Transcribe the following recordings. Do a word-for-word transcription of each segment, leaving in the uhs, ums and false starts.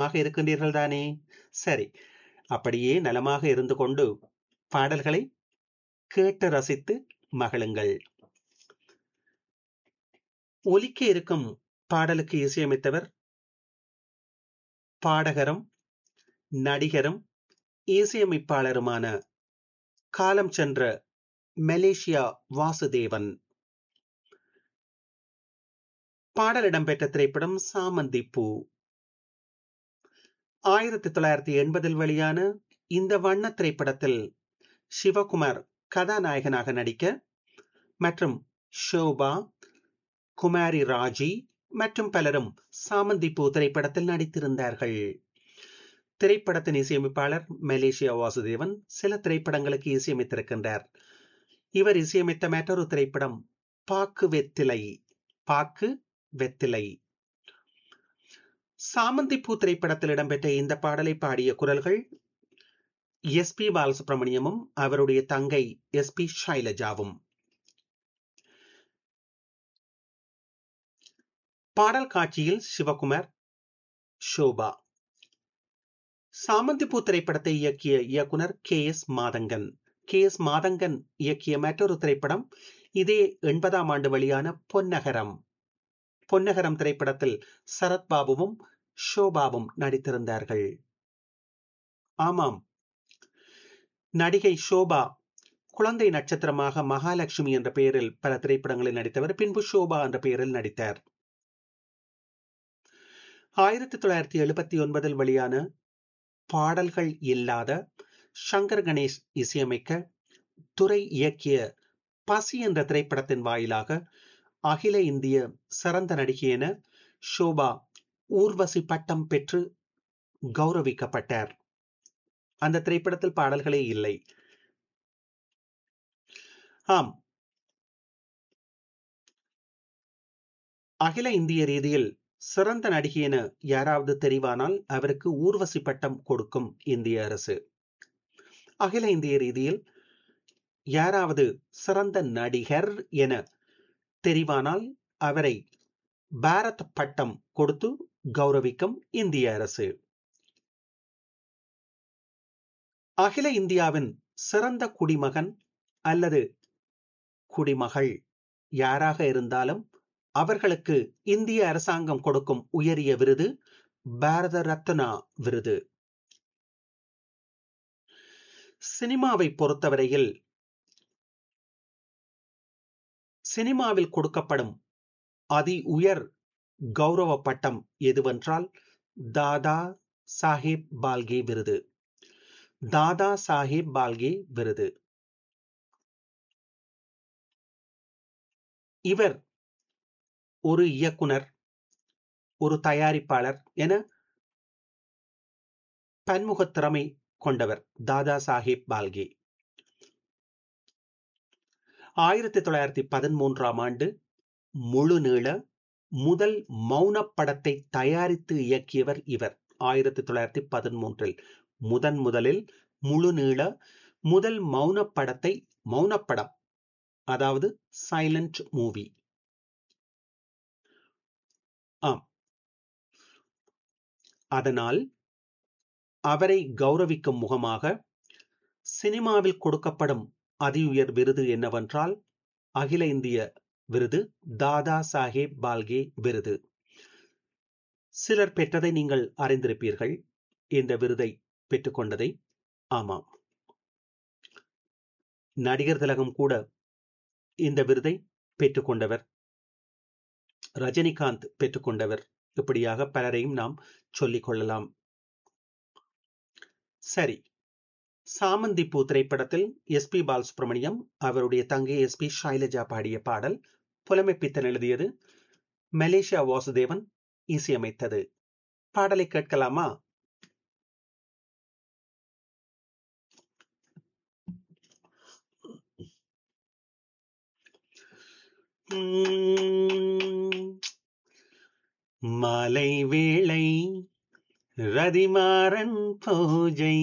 நலமாக இருக்கின்றீர்கள் தானே? சரி, அப்படியே நலமாக இருந்து கொண்டு பாடல்களை கேட்டு ரசித்து மகிழுங்கள். ஒலிக்க இருக்கும் பாடலுக்கு இசையமைத்தவர் பாடகரும் நடிகரும் இசையமைப்பாளருமான காலம் சென்ற மலேசியா வாசுதேவன். பாடல் இடம்பெற்ற திரைப்படம் சாமந்தி பூ. ஆயிரத்தி தொள்ளாயிரத்தி எண்பதில் வெளியான இந்த வண்ண திரைப்படத்தில் சிவகுமார் கதாநாயகனாக நடிக்க மற்றும் ஷோபா, குமாரி ராஜி மற்றும் பலரும் சாமந்தி பூ திரைப்படத்தில் நடித்திருந்தார்கள். திரைப்படத்தின் இசையமைப்பாளர் மலேசியா வாசுதேவன் சில திரைப்படங்களுக்கு இசையமைத்திருக்கின்றார். இவர் இசையமைத்த மற்றொரு திரைப்படம் பாக்கு வெத்திலை. பாக்கு வெத்திலை. சாமந்தி பூ திரைப்படத்தில் இடம்பெற்ற இந்த பாடலை பாடிய குரல்கள் எஸ் பி பாலசுப்ரமணியமும் அவருடைய தங்கை எஸ் பி ஷைலஜாவும். பாடல் காட்சியில் சிவகுமார், ஷோபா. சாமந்தி பூ திரைப்படத்தை இயக்கிய இயக்குனர் K S Mathangan. K S Mathangan இயக்கிய மற்றொரு திரைப்படம் இதே எண்பதாம் ஆண்டு வெளியான பொன்னகரம். பொன்னகரம் திரைப்படத்தில் சரத்பாபுவும் ஷோபாவும் நடித்திருந்தார்கள். ஆமாம், நடிகை ஷோபா குழந்தை நட்சத்திரமாக மகாலட்சுமி என்ற பெயரில் பல திரைப்படங்களில் நடித்தவர். பின்பு ஷோபா என்ற பெயரில் நடித்தார். ஆயிரத்தி தொள்ளாயிரத்தி எழுபத்தி ஒன்பதில் வெளியான பாடல்கள் இல்லாத, சங்கர் கணேஷ் இசையமைக்க, துரை இயக்கிய பசி என்ற திரைப்படத்தின் வாயிலாக அகில இந்திய சிறந்த நடிகை என ஷோபா ஊர்வசி பட்டம் பெற்று கௌரவிக்கப்பட்டார். அந்த திரைப்படத்தில் பாடல்களே இல்லை. ஆம், அகில இந்திய ரீதியில் சிறந்த நடிகை என யாராவது தெரிவானால் அவருக்கு ஊர்வசி பட்டம் கொடுக்கும் இந்திய அரசு. அகில இந்திய ரீதியில் யாராவது சிறந்த நடிகர் என தெரிவானால் அவரை பாரத் பட்டம் கொடுத்து கௌரவிக்கும் இந்திய அரசு. அகில இந்தியாவின் சிறந்த குடிமகன் அல்லது குடிமகள் யாராக இருந்தாலும் அவர்களுக்கு இந்திய அரசாங்கம் கொடுக்கும் உயரிய விருது பாரத ரத்னா விருது. சினிமாவை பொறுத்தவரையில் சினிமாவில் கொடுக்கப்படும் அதி உயர் கௌரவ பட்டம் எதுவென்றால் தாதா சாஹேப் பால்கே விருது. தாதா சாஹேப் பால்கே விருது. இவர் ஒரு இயக்குனர், ஒரு தயாரிப்பாளர் என பன்முக திறமை கொண்டவர் தாதா சாஹேப் பால்கே. ஆயிரத்தி தொள்ளாயிரத்தி பதிமூன்றாம் ஆண்டு முழு நீள முதல் மௌன படத்தை தயாரித்து இயக்கியவர் இவர். ஆயிரத்தி தொள்ளாயிரத்தி பதிமூன்றில் முதன் முதலில் முழு நீள முதல் மௌன படத்தை, மௌனப்படம் அதாவது சைலண்ட் மூவி. ஆம், அதனால் அவரை கௌரவிக்கும் முகமாக சினிமாவில் கொடுக்கப்படும் அதி உயர் விருது என்னவென்றால் அகில இந்திய விருது தாதா சாஹேப் பால்கே விருது. சிலர் பெற்றதை நீங்கள் அறிந்திருப்பீர்கள், இந்த விருதை பெற்றுக்கொண்டதை. ஆமாம், நடிகர் திலகம் கூட இந்த விருதை பெற்றுக்கொண்டவர், ரஜினிகாந்த் பெற்றுக்கொண்டவர். இப்படியாக பலரையும் நாம் சொல்லிக் கொள்ளலாம். சரி, சாமந்தி பூ திரைப்படத்தில் எஸ் பி பாலசுப்ரமணியம், அவருடைய தங்கை எஸ் பி ஷைலஜா பாடிய பாடல். புலமைப்பித்தன் எழுதியது, மலேசியா வாசுதேவன் இசையமைத்தது. பாடலை கேட்கலாமா? மாலை வேளை ரதிமாறன் பூஜை,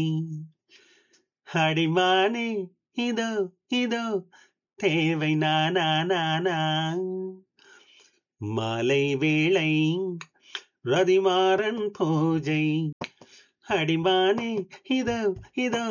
அடிமானே இதோ இதோ தேவை நானா நானா. மாலை வேளை ரதிமாறன் பூஜை அடிமானே இதோ இதோ